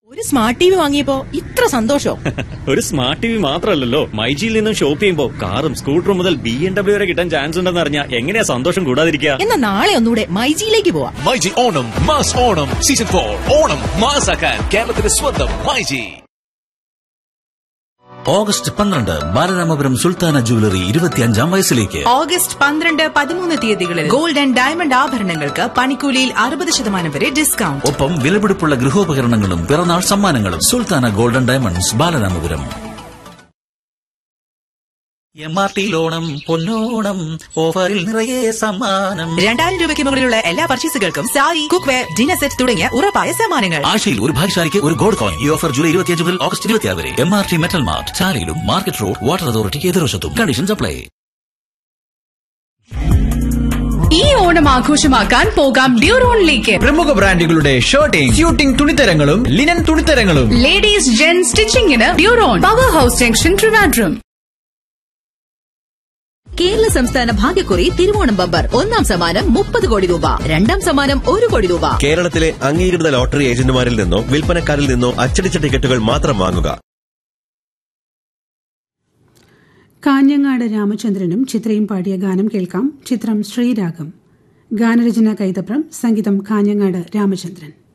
ഒരു smart T V വാങ്ങിയപ്പോ ഇത്ര സന്തോഷം. ഒരു സ്മാർട്ട് ടി വി മാത്രമല്ലല്ലോ, മൈജിയിൽ നിന്നും ഷോപ്പ് ചെയ്യുമ്പോ കാറും സ്കൂട്ടറും മുതൽ BMW വരെ കിട്ടാൻ ചാൻസ് ഉണ്ടെന്ന് അറിഞ്ഞാൽ എങ്ങനെയാ സന്തോഷം കൂടാതിരിക്കുക? എന്നാ നാളെ ഒന്നുകൂടെ മൈജിയിലേക്ക് പോവാം. മൈജി ഓണം മാസ് ഓണം സീസൺ 4 ഓണം മാസാക്കാൻ കേരളത്തിന്റെ സ്വന്തം myG. August 12 Balaramapuram Sultana jewellery 25ാം വയസ്സിലേക്ക്. August 12, 13 തീയതികളിൽ ഗോൾഡ് ആൻഡ് ഡയമണ്ട് ആഭരണങ്ങൾക്ക് പണിക്കൂലിയിൽ 60% വരെ ഡിസ്കൗണ്ട്. ഒപ്പം വിലപിടിപ്പുള്ള ഗൃഹോപകരണങ്ങളും പിറന്നാൾ സമ്മാനങ്ങളും. Sultana golden diamonds, Balaramapuram. MRT Onam പൊന്നോണം, ഓഫറിൽ നിറയെ സമ്മാനം. 2000 രൂപയ്ക്ക് മുകളിലുള്ള എല്ലാ പർച്ചേസുകൾക്കും സാരി, കുക്ക്വെയർ, ഡിന്നർ സെറ്റ് തുടങ്ങിയ ഉറപ്പായ സമ്മാനങ്ങൾ. ആഴ്ചയിൽ ഒരു ഭാഗ്യശാലിക്ക് ഒരു ഗോൾഡ് കോയിൻ. ഈ ഓഫർ ജൂലൈ 25 മുതൽ ഓഗസ്റ്റ് 26 വരെ. MRT metal mart, ചാലയിലും market road, water അതോറിറ്റിക്ക് എതിർവശത്തും. Conditions apply. ഈ ഓണം ആഘോഷമാക്കാൻ പോകാം ഡ്യൂറോണിലേക്ക്. പ്രമുഖ ബ്രാൻഡുകളുടെ shirting, suiting തുണിത്തരങ്ങളും linen തുണിത്തരങ്ങളും. Ladies gen സ്റ്റിച്ചിങ്ങിന് ഡ്യൂറോൺ, power house junction, Trivandrum. Kerala സംസ്ഥാന ഭാഗ്യക്കുറി തിരുവോണം ബമ്പർ. ഒന്നാം സമ്മാനം 30 കോടി രൂപ, രണ്ടാം സമ്മാനം 1 കോടി രൂപ. കേരളത്തിലെ അംഗീകൃത ലോട്ടറി ഏജന്റുമാരിൽ നിന്നോ വിൽപ്പനക്കാരിൽ നിന്നോ അച്ചടിച്ച ടിക്കറ്റുകൾ മാത്രം വാങ്ങുക. കാഞ്ഞങ്ങാട് രാമചന്ദ്രനും ചിത്രയും പാടിയ ഗാനം കേൾക്കാം. ചിത്രം ശ്രീരാഗം. ഗാനരചന കൈതപ്രം, സംഗീതം കാഞ്ഞങ്ങാട് രാമചന്ദ്രൻ.